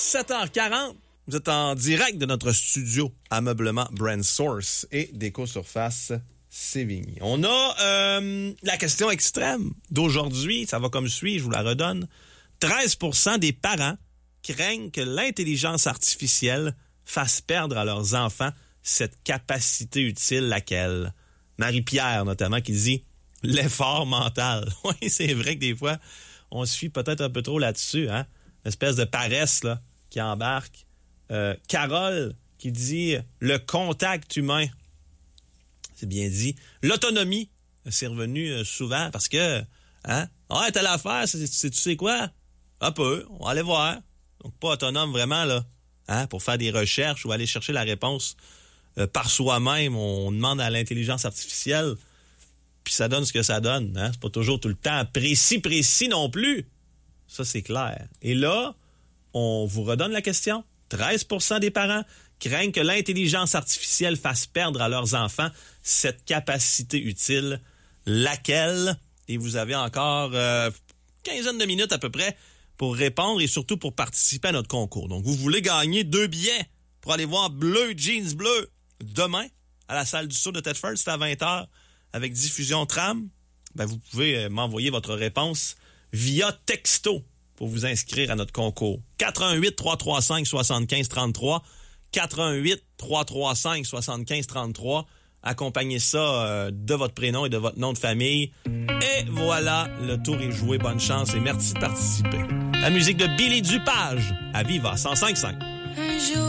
17h40. Vous êtes en direct de notre studio Ameublement Brand Source et Déco Surface Sévigny. On a la question extrême d'aujourd'hui. Ça va comme suit, je vous la redonne. 13% des parents craignent que l'intelligence artificielle fasse perdre à leurs enfants cette capacité utile, laquelle? Marie-Pierre, notamment, qui dit l'effort mental. Oui, c'est vrai que des fois, on se fie peut-être un peu trop là-dessus, hein? Une espèce de paresse là, qui embarque. Carole, qui dit le contact humain. C'est bien dit. L'autonomie, c'est revenu souvent parce que, hein? Ouais, t'as l'affaire, tu sais quoi? Un peu, on va aller voir. Donc, pas autonome vraiment, là, hein? Pour faire des recherches ou aller chercher la réponse par soi-même. On demande à l'intelligence artificielle, puis ça donne ce que ça donne, hein? C'est pas toujours tout le temps précis non plus. Ça, c'est clair. Et là, on vous redonne la question. 13% des parents craignent que l'intelligence artificielle fasse perdre à leurs enfants cette capacité utile, laquelle, et vous avez encore quinzaine de minutes à peu près pour répondre et surtout pour participer à notre concours. Donc, vous voulez gagner 2 billets pour aller voir Bleu Jeans Bleu demain à la salle du Saut de Thetford, c'est à 20h avec diffusion tram. Ben, vous pouvez m'envoyer votre réponse via texto pour vous inscrire à notre concours. 418-335-7533. 418-335-7533. Accompagnez ça de votre prénom et de votre nom de famille. Et voilà, le tour est joué. Bonne chance et merci de participer. La musique de Billy Dupage à Viva 105.5.